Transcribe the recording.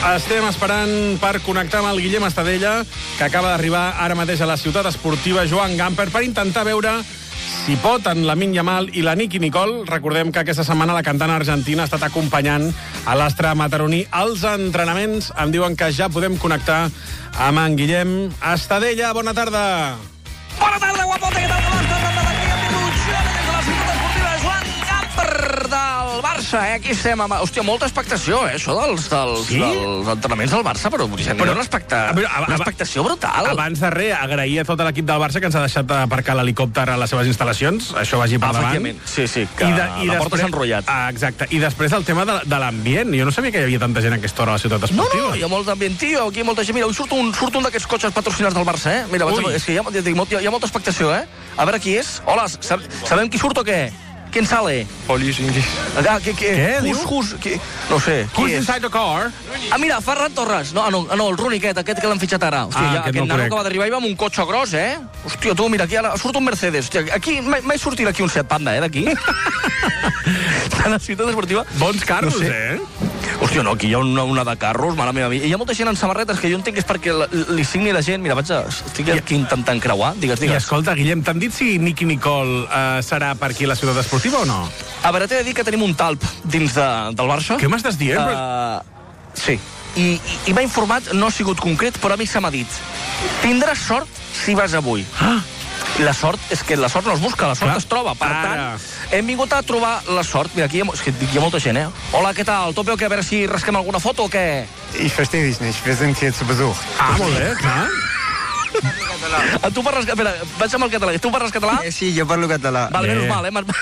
Estem esperant per connectar amb el Guillem Estadella, que acaba d'arribar ara mateix a la ciutat esportiva Joan Gamper, per intentar veure si pot en Lamine Yamal i la Nicki Nicole. Recordem que aquesta setmana la cantant argentina ha estat acompanyant a l'astre mataroní als entrenaments. Em diuen que ja podem connectar amb en Guillem Estadella. Bona tarda. Bona tarda, guapote, què tal? Com estàs? Des de la ciutat esportiva Joan Gamper del Barça, Aquí estem amb... Hòstia, molta expectació, això dels entrenaments del Barça, però una expectació brutal. Abans de res, agrair a tot l'equip del Barça que ens ha deixat aparcar l'helicòpter a les seves instal·lacions. Això vagi per davant. Sí, que la porta s'ha enrotllat. Exacte. I després el tema de l'ambient. Jo no sabia que hi havia tanta gent a aquesta hora a la ciutat esportiva. No, hi ha molt ambient, tio. Aquí hi ha molta gent. Mira, avui surt un d'aquests cotxes patrocinats del Barça, Mira, és que hi ha molta expectació, A veure qui és. Hola, sabem qui surt o què? ¿Quién sale? ¿Qué diu? No sé. Who's inside the car? Mira, Ferran Torres. No, el Rooney aquest que l'han fitxat ara. Hòstia, aquest nano que va d'arribar i va amb un cotxe gros, Hòstia, tu, mira, aquí surt un Mercedes. Hòstia, aquí mai sortirà aquí un Seat Panda, d'aquí. A la ciutat esportiva. Bons carros, Hòstia, no, aquí hi ha una de carros, mare meva. Hi ha molta gent en samarretes que jo entenc que és perquè li signi la gent. Mira, estic aquí intentant creuar. Digues. I escolta, Guillem, t'han dit si Nicki Nicole serà per aquí a la ciutat esportiva o no? A veure, t'he de dir que tenim un talp dins del Barça. Què m'estàs dient? Sí. I m'ha informat, no ha sigut concret, però a mi se m'ha dit: tindràs sort si vas avui. La sort és que la sort no es busca, la sort es troba. Per tant, hem vingut a trobar la sort. Mira, aquí hi ha molta gent, Hola, què tal? Tope o què? A veure si rasquem alguna foto o què? Ich verstehe dich nicht. Wir sind hier zu Besuch. Molt bé, clar. Tu parles... Espera, vaig amb el català. Tu parles català? Sí, jo parlo català. Vale, menys mal,